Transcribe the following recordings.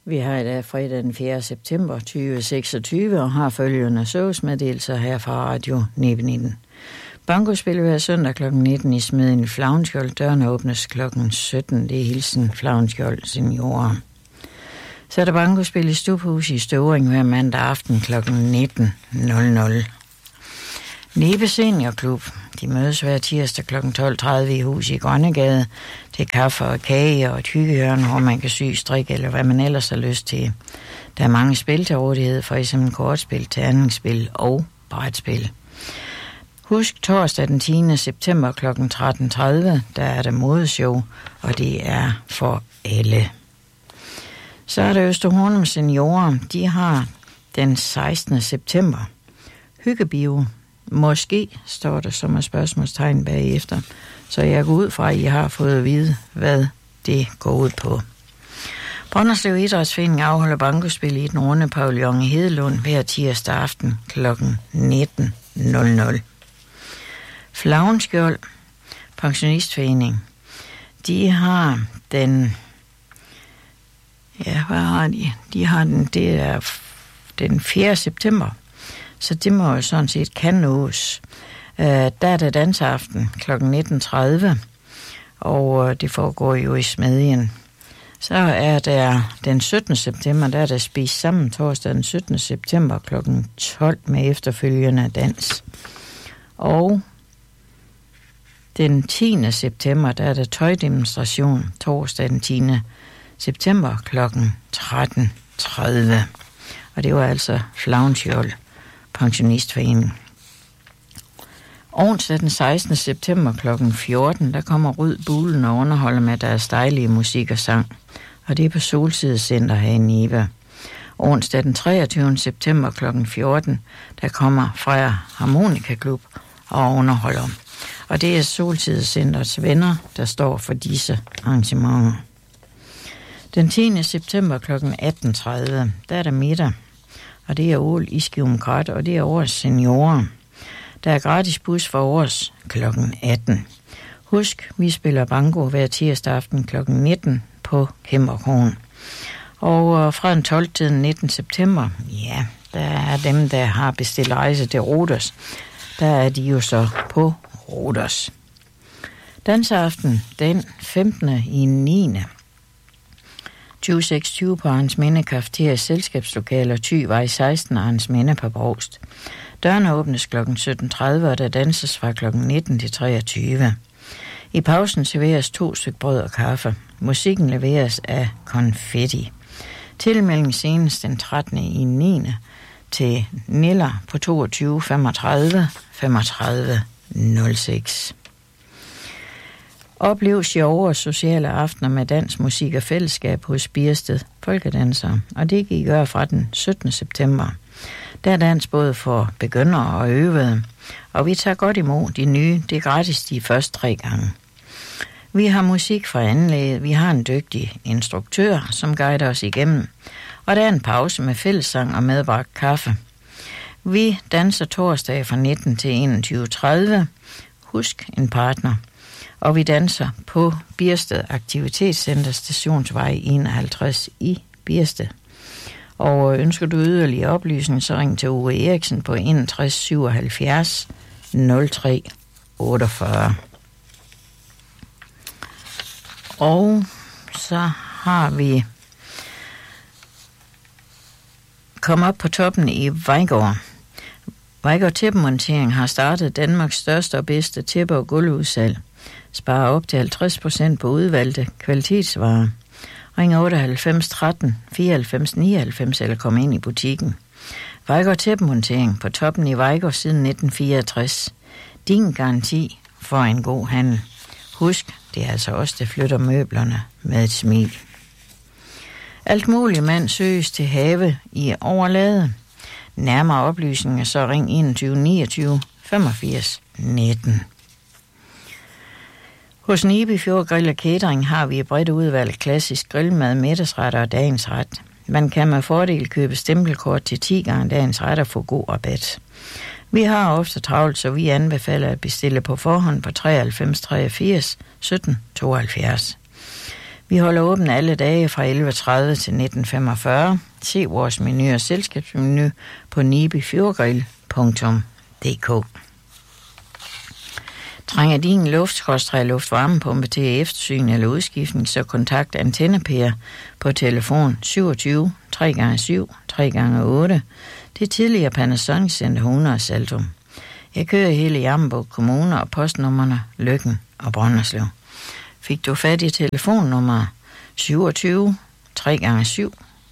Vi har i dag fredag den 4. september 2026 og har følgende servicemeddelelser her fra Radio 19. Bankospil hver søndag kl. 19 i Smedjen i Flavnskjold. Dørene åbnes kl. 17. Det er hilsen Flavnskjold seniorer. Så er der bankospil i Stubhus i Støvring hver mandag aften kl. 19.00. Nibe Seniorklub. De mødes hver tirsdag kl. 12.30 i hus i Grønnegade. Det er kaffe og kage og et hyggehjørne, hvor man kan sy, strikke eller hvad man ellers har lyst til. Der er mange spil til rådighed, for eksempel kortspil, terningsspil og brætspil. Husk torsdag den 10. september kl. 13.30, der er der modeshow, og det er for alle. Så er der Østerhornum seniorer. De har den 16. september hyggebio. Måske står der som et spørgsmålstegn bagefter, så jeg går ud fra, at I har fået at vide, hvad det går ud på. Brønderslev Idrætsforening afholder bankospil i den runde pavillon i Hedelund hver tirsdag aften kl. 19.00. Flavnskjold Pensionistforening, de har den, ja, hvad har de? De har den, det er den 4. september. Så det må jo sådan set kan nås. Der er det dansaften kl. 19.30, og det foregår jo i Smedjen. Så er der den 17. september, der er der spist sammen torsdag den 17. september kl. 12 med efterfølgende dans. Og den 10. september, der er der tøjdemonstration torsdag den 10. september kl. 13.30. Og det var altså Flavnskjold Pensionistforening. Onsdag den 16. september kl. 14, der kommer Rød Bulen og underholder med deres dejlige musik og sang. Og det er på Solsidecenter her i Nibe. Onsdag den 23. september kl. 14, der kommer Freja Harmonikaklub og underholder. Og det er Solsidecenterets venner, der står for disse arrangementer. Den 10. september kl. 18.30, der er der middag. Og det er Ål i Skivumkrat, og det er årets seniorer. Der er gratis bus for års kl. 18. Husk, vi spiller banko hver tirsdag aften kl. 19 på Kæmperkrogen. Og fra den 12. til den 19. september, ja, der er dem, der har bestilt rejse til Rhodos. Der er de jo så på Rhodos. Dansaften den 15. i 9. 2026 på Arns Minde Cafeteria Selskabslokaler Thyvej 16 Arns Minde på Brovst. Dørene åbnes kl. 17.30, og der danses fra kl. 19 til 23. I pausen serveres 2 stykker brød og kaffe. Musikken leveres af Konfetti. Tilmelding senest den 13. i 9. til Niller på 22 35 35 06. Oplev sjove og sociale aftener med dans, musik og fællesskab hos Biersted Folkedansere, og det kan I gøre fra den 17. september. Der er dans både for begyndere og øvede, og vi tager godt imod de nye. Det er gratis de første 3 gange. Vi har musik fra anlægget, vi har en dygtig instruktør, som guider os igennem, og der er en pause med fællessang og medbragt kaffe. Vi danser torsdag fra 19 til 21.30. Husk en partner. Og vi danser på Biersted Aktivitetscenter Stationsvej 51 i Biersted. Og ønsker du yderligere oplysning, så ring til Uwe Eriksen på 61 77 03 48. Og så har vi kommet op på toppen i Vejgaard. Vejgaard Tæppemontering har startet Danmarks største og bedste tæppe- og gulvudsalg. Sparer op til 50% på udvalgte kvalitetsvarer. Ring 98 13 94 99 eller kom ind i butikken. Vejgaard Tæppemontering på toppen i Vejgaard siden 1964. Din garanti for en god handel. Husk, det er altså os, der flytter møblerne med et smil. Alt muligt mand søges til have i Overlade. Nærmere oplysninger så ring 21 29 85 19. Hos Nibe Fjord Grill og Catering har vi et bredt udvalg klassisk grillmad, middagsretter og dagens ret. Man kan med fordel købe stempelkort til 10 gange dagens ret og få god rabat. Vi har ofte travlt, så vi anbefaler at bestille på forhånd på 93 83 17 72. Vi holder åbent alle dage fra 11.30 til 19.45. Se vores menu og selskabsmenu på nibifjordgrill.dk. Trænger din luftvarmepumpe til eftersyn eller udskiftning, så kontakt Antenne-Per på telefon 27 3x7 3x8. Det er tidligere Panasonic Center 100 Saltum. Jeg kører hele Jammerbugt Kommune og postnummerne Løkken og Brønderslev. Fik du fat i telefonnummer 27 3x7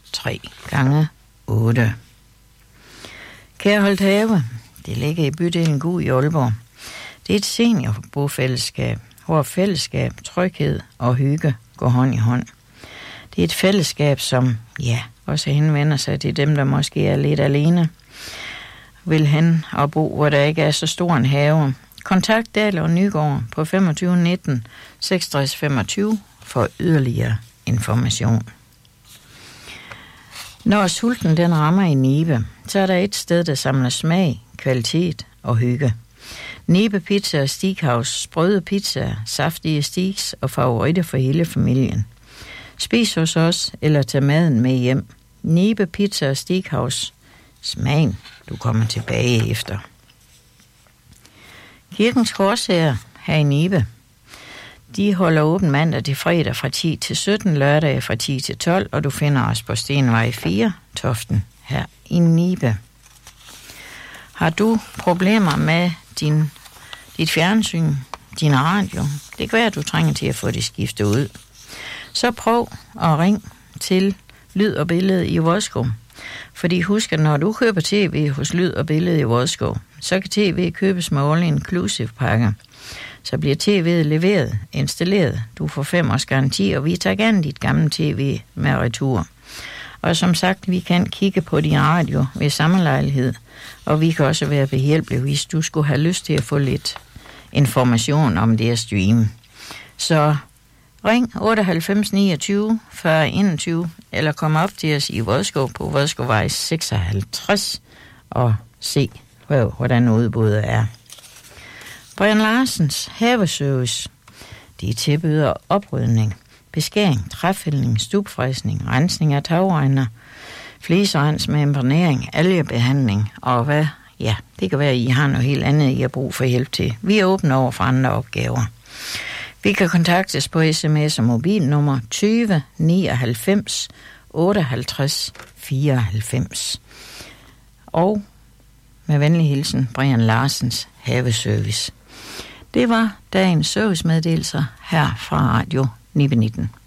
3x8. Kærholdt Have, det ligger i bydelen Gug i Aalborg. Det er et seniorbofællesskab, hvor fællesskab, tryghed og hygge går hånd i hånd. Det er et fællesskab, som også henvender sig til dem, der måske er lidt alene, vil hen og bo, hvor der ikke er så stor en have. Kontakt Dahl og Nygaard på 25 19 66 25 for yderligere information. Når sulten den rammer i Nibe, så er der et sted, der samler smag, kvalitet og hygge. Nibe Pizza og Steakhouse, sprøde pizza, saftige steaks og favoritter for hele familien. Spis hos os eller tag maden med hjem. Nibe Pizza og Steakhouse. Smagen, du kommer tilbage efter. Kirkens Korsager her i Nibe. De holder åben mandag til fredag fra 10 til 17, lørdag fra 10 til 12, og du finder os på Stenvej 4, Toften, her i Nibe. Har du problemer med dit fjernsyn, din radio? Det kan være, at du trænger til at få det skiftet ud. Så prøv at ring til Lyd og Billede i Vodskov. Fordi husk, at når du køber tv hos Lyd og Billede i Vodskov, så kan tv købes med all inclusive pakker. Så bliver tv'et leveret, installeret. Du får 5 års garanti, og vi tager gerne dit gamle tv med retur. Og som sagt, vi kan kigge på din radio ved samme lejlighed, og vi kan også være behjælpelige, hvis du skulle have lyst til at få lidt information om det at streame. Så ring 98 29 40 21, eller kom op til os i Vodskov på Vodskovvej 56 og se, hvordan udbuddet er. Brian Larsens Haveservice. De tilbyder oprydning, beskæring, træfældning, stubfræsning, rensning af tagregner, fliserens med impregnering, algebehandling og hvad? Ja, det kan være, at I har noget helt andet, I har brug for hjælp til. Vi er åbne over for andre opgaver. Vi kan kontaktes på sms og mobilnummer 20 99 58 94. Og med venlig hilsen, Brian Larsens Haveservice. Det var dagens servicemeddelelser her fra Radio 19.